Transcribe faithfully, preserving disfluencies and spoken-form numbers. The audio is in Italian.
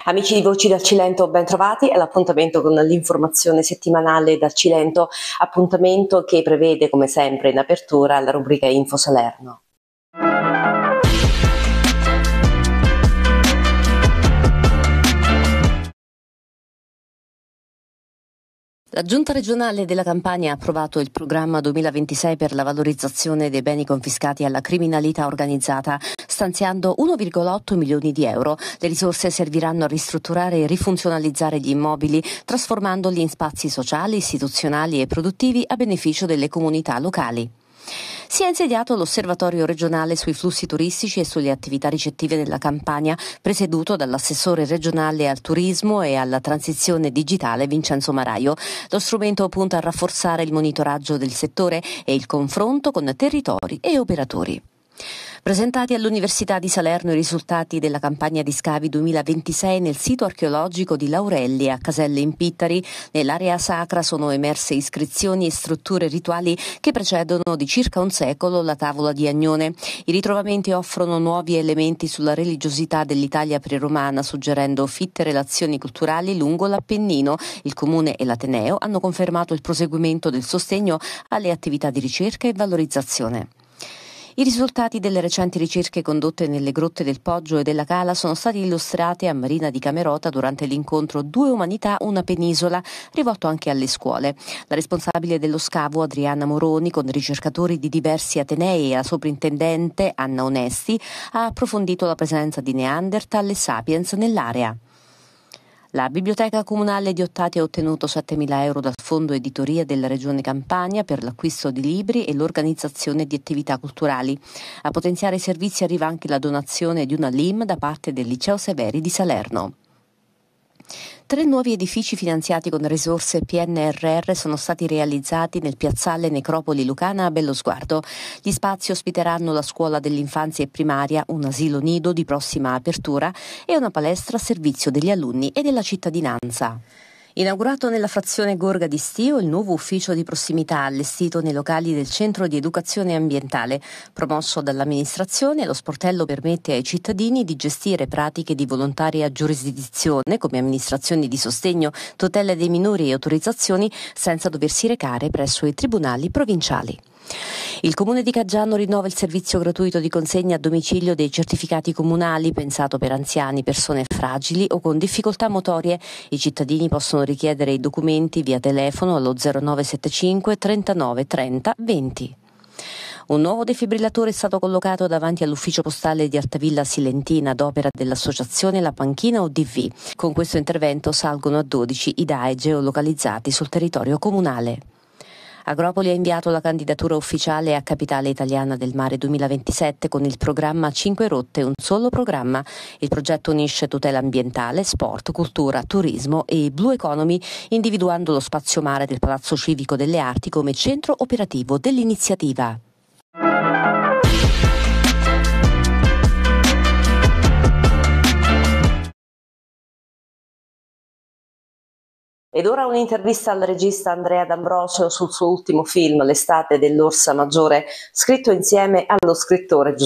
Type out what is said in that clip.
Amici di Voci dal Cilento, ben trovati all'appuntamento con l'informazione settimanale dal Cilento, appuntamento che prevede come sempre in apertura la rubrica Info Salerno. La Giunta regionale della Campania ha approvato il programma duemilaventisei per la valorizzazione dei beni confiscati alla criminalità organizzata, stanziando uno virgola otto milioni di euro. Le risorse serviranno a ristrutturare e rifunzionalizzare gli immobili, trasformandoli in spazi sociali, istituzionali e produttivi a beneficio delle comunità locali. Si è insediato l'Osservatorio regionale sui flussi turistici e sulle attività ricettive della Campania, presieduto dall'assessore regionale al turismo e alla transizione digitale Vincenzo Maraio. Lo strumento punta a rafforzare il monitoraggio del settore e il confronto con territori e operatori. Presentati all'Università di Salerno i risultati della campagna di scavi duemilaventisei nel sito archeologico di Laurelli a Caselle in Pittari, nell'area sacra sono emerse iscrizioni e strutture rituali che precedono di circa un secolo la tavola di Agnone. I ritrovamenti offrono nuovi elementi sulla religiosità dell'Italia preromana, suggerendo fitte relazioni culturali lungo l'Appennino. Il Comune e l'Ateneo hanno confermato il proseguimento del sostegno alle attività di ricerca e valorizzazione. I risultati delle recenti ricerche condotte nelle grotte del Poggio e della Cala sono stati illustrati a Marina di Camerota durante l'incontro Due Umanità, una penisola, rivolto anche alle scuole. La responsabile dello scavo, Adriana Moroni, con ricercatori di diversi atenei e la soprintendente Anna Onesti, ha approfondito la presenza di Neanderthal e Sapiens nell'area. La Biblioteca Comunale di Ottati ha ottenuto settemila euro dal Fondo Editoria della Regione Campania per l'acquisto di libri e l'organizzazione di attività culturali. A potenziare i servizi arriva anche la donazione di una L I M da parte del Liceo Severi di Salerno. Tre nuovi edifici finanziati con risorse P N R R sono stati realizzati nel piazzale Necropoli Lucana a Bellosguardo. Gli spazi ospiteranno la scuola dell'infanzia e primaria, un asilo nido di prossima apertura e una palestra a servizio degli alunni e della cittadinanza. Inaugurato nella frazione Gorga di Stio il nuovo ufficio di prossimità allestito nei locali del Centro di Educazione Ambientale. Promosso dall'amministrazione, lo sportello permette ai cittadini di gestire pratiche di volontaria giurisdizione come amministrazioni di sostegno, tutela dei minori e autorizzazioni senza doversi recare presso i tribunali provinciali. Il Comune di Caggiano rinnova il servizio gratuito di consegna a domicilio dei certificati comunali pensato per anziani, persone fragili o con difficoltà motorie. I cittadini possono richiedere i documenti via telefono allo zero nove sette cinque trentanove trenta venti. Un nuovo defibrillatore è stato collocato davanti all'ufficio postale di Altavilla Silentina ad opera dell'associazione La Panchina O D V. Con questo intervento salgono a dodici i D A E geolocalizzati sul territorio comunale. Agropoli ha inviato la candidatura ufficiale a Capitale Italiana del Mare duemilaventisette con il programma Cinque Rotte, un solo programma. Il progetto unisce tutela ambientale, sport, cultura, turismo e Blue Economy, individuando lo spazio mare del Palazzo Civico delle Arti come centro operativo dell'iniziativa. Ed ora un'intervista al regista Andrea D'Ambrosio sul suo ultimo film, L'estate dell'Orsa Maggiore, scritto insieme allo scrittore Giuseppe